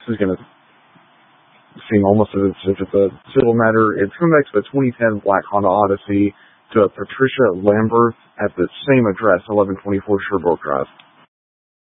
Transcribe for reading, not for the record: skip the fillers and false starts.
is going to seem almost as if it's a civil matter. It's coming back to the 2010 black Honda Odyssey to Patricia Lambert at the same address, 1124 Sherbrooke Drive.